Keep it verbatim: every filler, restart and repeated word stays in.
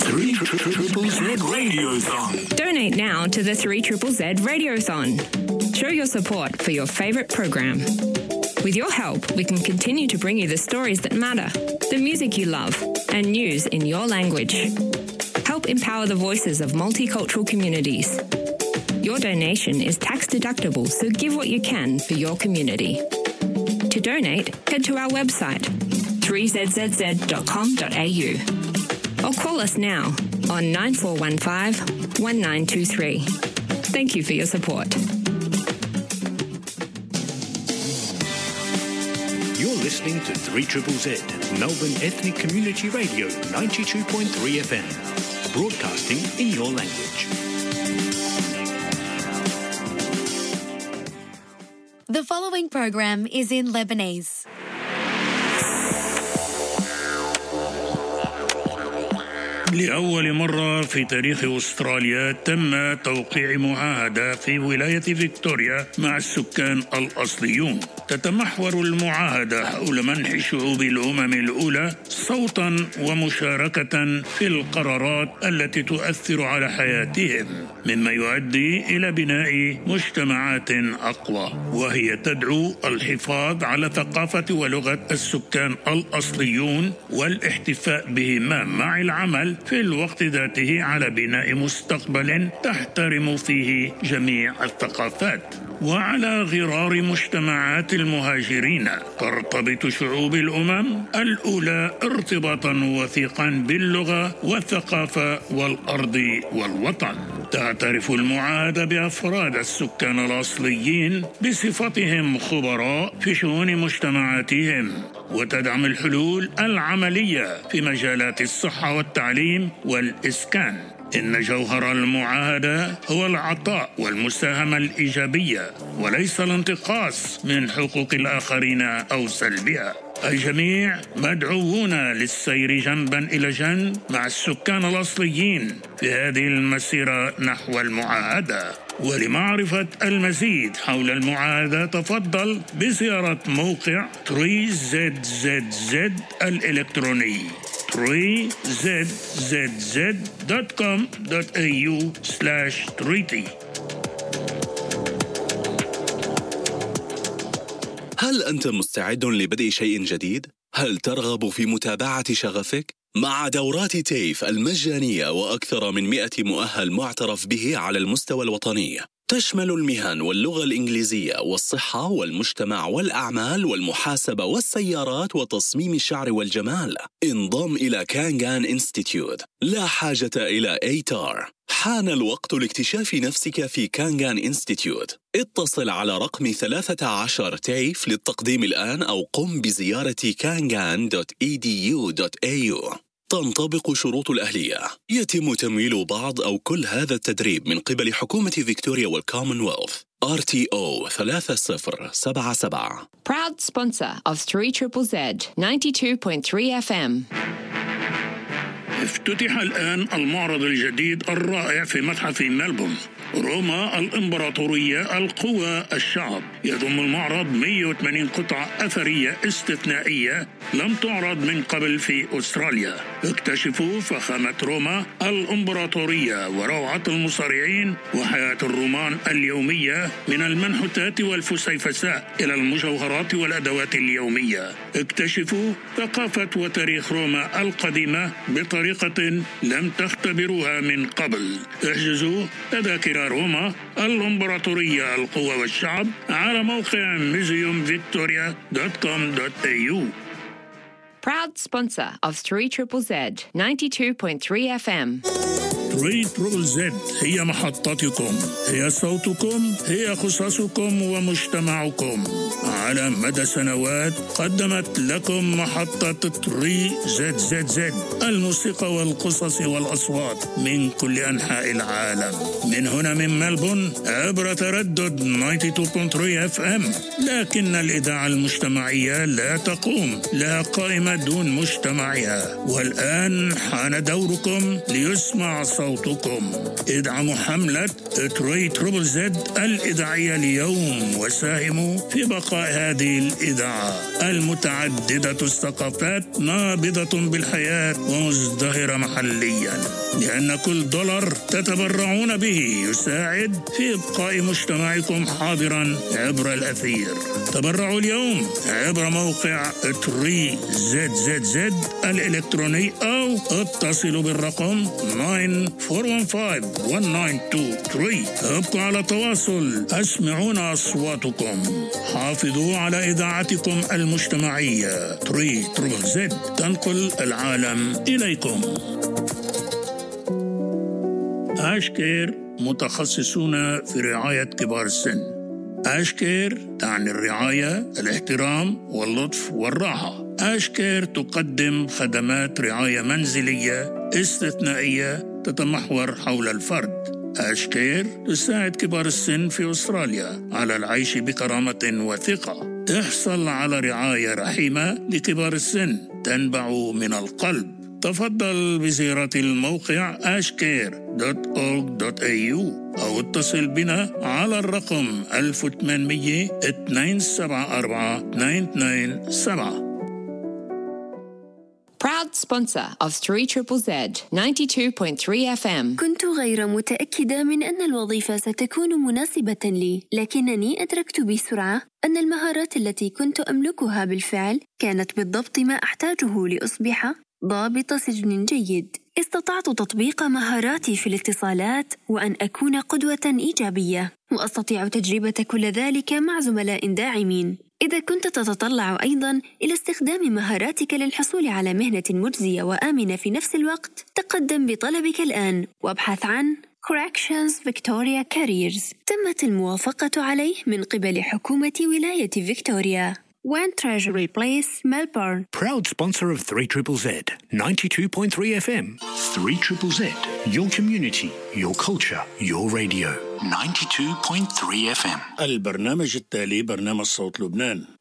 three Triple Z Radiothon. Donate now to the three Triple Z Radiothon. Show your support for your favourite program. With your help, we can continue to bring you the stories that matter, the music you love, and news in your language. Help empower the voices of multicultural communities. Your donation is tax deductible, so give what you can for your community. To donate, head to our website, three z z z dot com dot a u, or call us now on nine four one five, one nine two three. Thank you for your support. You're listening to three Triple Z, Melbourne Ethnic Community Radio, ninety-two point three F M, broadcasting in your language. The following program is in Lebanese. لأول مرة في تاريخ أستراليا تم توقيع معاهدة في ولاية فيكتوريا مع السكان الأصليون. تتمحور المعاهدة حول منح شعوب الأمم الأولى صوتا ومشاركة في القرارات التي تؤثر على حياتهم، مما يؤدي إلى بناء مجتمعات أقوى، وهي تدعو الحفاظ على ثقافة ولغة السكان الأصليون والاحتفاء بهما مع العمل في الوقت ذاته على بناء مستقبل تحترم فيه جميع الثقافات. وعلى غرار مجتمعات المهاجرين ترتبط شعوب الأمم الأولى ارتباطا وثيقا باللغة والثقافة والأرض والوطن. تعترف المعاهدة بأفراد السكان الأصليين بصفتهم خبراء في شؤون مجتمعاتهم، وتدعم الحلول العملية في مجالات الصحة والتعليم والإسكان. إن جوهر المعاهدة هو العطاء والمساهمة الإيجابية، وليس الانتقاص من حقوق الآخرين أو سلبها. الجميع مدعوون للسير جنبا إلى جنب مع السكان الأصليين في هذه المسيرة نحو المعاهدة. ولمعرفة المزيد حول المعاهدة تفضل بزيارة موقع ثري زد زد زد الإلكتروني ثري زد زد زد دوت كوم دوت إيه يو سلاش تريتي. هل أنت مستعد لبدء شيء جديد؟ هل ترغب في متابعة شغفك؟ مع دورات تيف المجانية وأكثر من مئة مؤهل معترف به على المستوى الوطني، تشمل المهن واللغة الإنجليزية والصحة والمجتمع والأعمال والمحاسبة والسيارات وتصميم الشعر والجمال. انضم إلى كانغان إنستيتيوت. لا حاجة إلى إيتار. حان الوقت لاكتشاف نفسك في كانغان إنستيتيوت. اتصل على رقم ثلاثة عشر تيف للتقديم الآن، أو قم بزيارة كانغان دوت إي دي يو دوت إيه يو. تنطبق شروط الأهلية. يتم تمويل بعض أو كل هذا التدريب من قبل حكومة فيكتوريا والكومنولث. آر تي أو ثلاثة صفر سبعة سبعة. Proud sponsor of three Triple Z, ninety-two point three F M. افتتح الآن المعرض الجديد الرائع في متحف ملبورن، روما الإمبراطورية القوى الشعب. يضم المعرض مئة وثمانين قطعة أثرية استثنائية لم تعرض من قبل في أستراليا. اكتشفوا فخامة روما الإمبراطورية وروعة المصارعين وحياة الرومان اليومية، من المنحوتات والفسيفساء إلى المجوهرات والأدوات اليومية. اكتشفوا ثقافة وتاريخ روما القديمة بطريقة لم تختبروها من قبل. احجزوا تذاكر روما الإمبراطورية القوة والشعب على موقع ميوزيوم فيكتوريا دوت كوم دوت إيه يو. Proud sponsor of three Triple Z, ninety-two point three F M. ثري تريبل زد هي محطتكم، هي صوتكم، هي قصصكم ومجتمعكم. على مدى سنوات قدمت لكم محطة ثري زد زد زد الموسيقى والقصص والأصوات من كل أنحاء العالم. من هنا من ملبورن عبر تردد تسعة وتسعين فاصلة ثلاثة اف ام. لكن الإذاعة المجتمعية لا تقوم، لا قائمة دون مجتمعها. والآن حان دوركم ليسمع صوت صوتكم. ادعموا حملة تري تريبل زد الإذاعية اليوم وساهموا في بقاء هذه الإذاعة المتعددة الثقافات نابضة بالحياة ومزدهرة محليا، لأن كل دولار تتبرعون به يساعد في إبقاء مجتمعكم حاضرا عبر الأثير. تبرعوا اليوم عبر موقع تري زد زد زد الإلكتروني أو اتصلوا بالرقم تسعة أربعة واحد خمسة واحد تسعة اثنين ثلاثة. ابقوا على تواصل، اسمعونا أصواتكم. حافظوا على إذاعتكم المجتمعية. تري تريبل زد تنقل العالم إليكم. آشكير متخصصون في رعاية كبار السن. آشكير تعني الرعاية، الاحترام واللطف والراحة. آشكير تقدم خدمات رعاية منزلية استثنائية تتمحور حول الفرد. آشكير تساعد كبار السن في أستراليا على العيش بكرامة وثقة. احصل على رعاية رحيمة لكبار السن تنبع من القلب. تفضل بزيارة الموقع ashcare دوت أورغ دوت إيه يو أو اتصل بنا على الرقم ألف وثمانمية اثنين سبعة أربعة اثنين اثنين سبعة. Proud sponsor of three triple Z ninety-two point three F M. كنت غير متأكدة من أن الوظيفة ستكون مناسبة لي، لكنني أدركت بسرعة أن المهارات التي كنت أملكها بالفعل كانت بالضبط ما أحتاجه لأصبح ضابط سجن جيد. استطعت تطبيق مهاراتي في الاتصالات وأن أكون قدوة إيجابية، وأستطيع تجربة كل ذلك مع زملاء داعمين. إذا كنت تتطلع أيضاً إلى استخدام مهاراتك للحصول على مهنة مجزية وآمنة في نفس الوقت، تقدم بطلبك الآن وابحث عن Corrections Victoria Careers. تمت الموافقة عليه من قبل حكومة ولاية فيكتوريا. One Treasury Place, Melbourne. Proud sponsor of three triple Z ninety-two point three F M. three triple Z, your community, your culture, your radio. ninety-two point three F M. البرنامج التالي برنامج صوت لبنان.